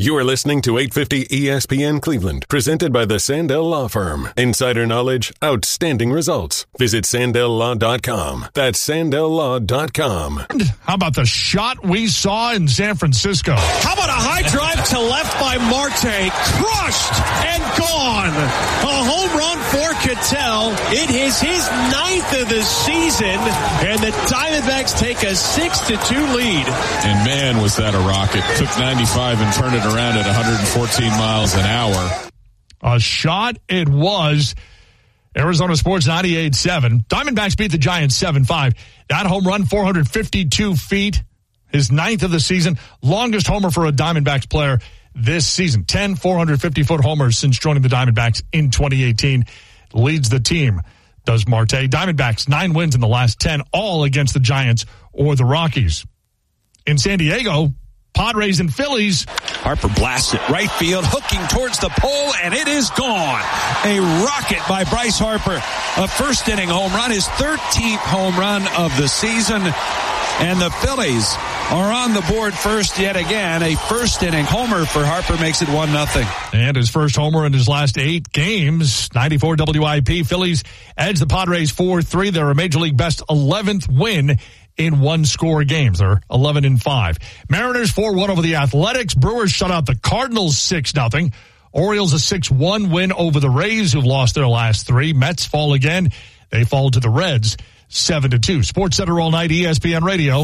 You are listening to 850 ESPN Cleveland, presented by the Sandell Law Firm. Insider knowledge, outstanding results. Visit SandellLaw.com. That's SandellLaw.com. How about the shot we saw in San Francisco? How about a high drive to left by Marte? Crushed and gone. A home run for Ketel. It is his 9th of the season, and the Diamondbacks take a 6-2 lead. And man, was that a rocket. Took 95 and turned it around at 114 miles an hour. A shot it was. Arizona Sports 98.7. Diamondbacks beat the Giants 7-5. That home run, 452 feet. His 9th of the season. Longest homer for a Diamondbacks player this season. 10 450-foot homers since joining the Diamondbacks in 2018. Leads the team, does Marte. Diamondbacks, 9 wins in the last 10, all against the Giants or the Rockies. In San Diego, Padres and Phillies. Harper blasts it right field, hooking towards the pole, and it is gone. A rocket by Bryce Harper. A first-inning home run, his 13th home run of the season. And the Phillies are on the board first yet again. A first-inning homer for Harper makes it 1-0. And his first homer in his last 8 games. 94 WIP. Phillies edge the Padres 4-3. They're a Major League best 11th win in one-score games. They're 11-5. Mariners 4-1 over the Athletics. Brewers shut out the Cardinals 6-0. Orioles a 6-1 win over the Rays, who've lost their last 3. Mets fall again. They fall to the Reds 7-2. Sports Center all night, ESPN Radio.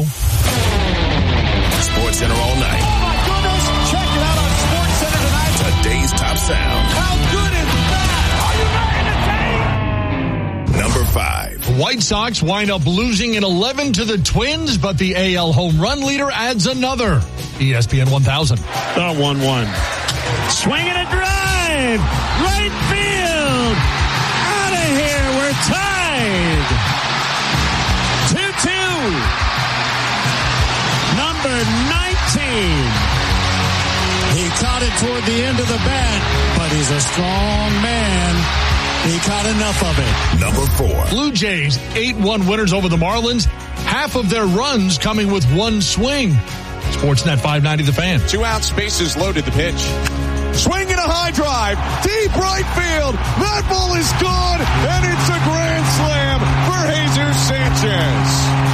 Sports Center all night. Oh my goodness! Check it out on Sports Center tonight. Today's top sound. How good is that? Are you ready to take? Number 5. The White Sox wind up losing in 11 to the Twins, but the AL home run leader adds another. ESPN 1000. The 1-1. Swinging a drive. Right field. Out of here. We're tied. 2-2. Number 19. He caught it toward the end of the bat, but he's a strong man. He caught enough of it. Number 4. Blue Jays 8-1 winners over the Marlins. Half of their runs coming with one swing. Sportsnet 590 The Fan. 2 out, bases loaded, the pitch. Swinging a high drive, deep right field. That ball is good, and it's a grand slam for Jesus Sanchez.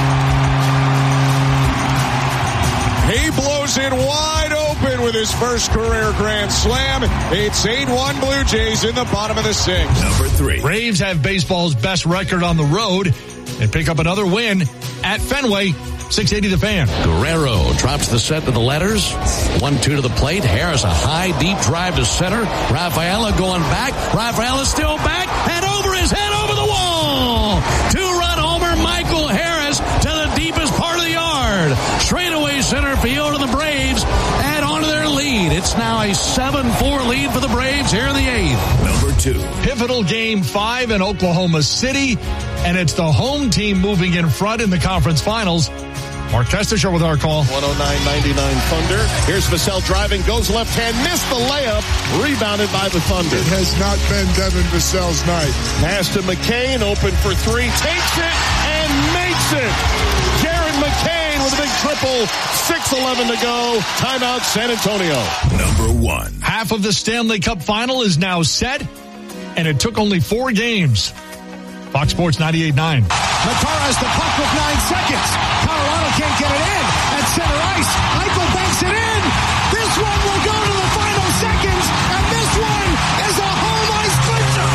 He blows it wide open with his first career grand slam. It's 8-1 Blue Jays in the bottom of the 6th. Number 3. Braves have baseball's best record on the road and pick up another win at Fenway. 680 The Fan. Guerrero drops the set to the letters. 1-2 to the plate. Harris, a high, deep drive to center. Rafaela going back. Rafaela still back and over his head, over the wall. 2-run homer, Michael Harris to the deepest part of the yard. Straightaway center field, and the Braves add on to their lead. It's now a 7-4 lead for the Braves here in the 8th. Number 2. Pivotal Game 5 in Oklahoma City, and it's the home team moving in front in the conference finals. Mark Kestisher with our call. 109-99 Thunder. Here's Vassell driving, goes left hand, missed the layup, rebounded by the Thunder. It has not been Devin Vassell's night. Pass to McCain, open for 3, takes it and makes it. Jaron McCain with a big triple, 6:11 to go. Timeout, San Antonio. Number 1. Half of the Stanley Cup final is now set, and it took only 4 games. Fox Sports 98.9. Makar has the puck with 9 seconds. Colorado can't get it in. At center ice, Eichel banks it in. This one will go to the final seconds, and this one is a home ice clincher.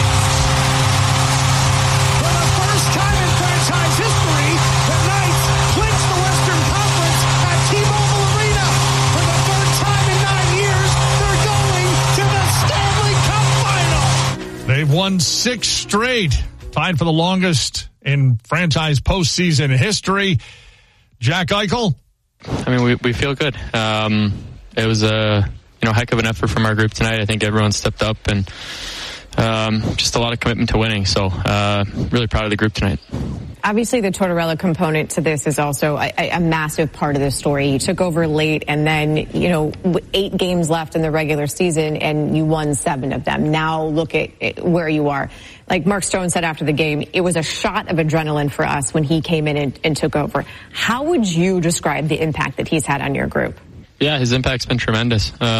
For the first time in franchise history, the Knights clinch the Western Conference at T-Mobile Arena. For the third time in 9 years, they're going to the Stanley Cup final. They've won 6 straight. Tied for the longest in franchise postseason history. Jack Eichel. I mean, we feel good. It was a heck of an effort from our group tonight. I think everyone stepped up and just a lot of commitment to winning. So really proud of the group tonight. Obviously, the Tortorella component to this is also a massive part of the story. You took over late, and then, 8 games left in the regular season, and you won 7 of them. Now look at where you are. Like Mark Stone said after the game, it was a shot of adrenaline for us when he came in and took over. How would you describe the impact that he's had on your group? Yeah, his impact's been tremendous.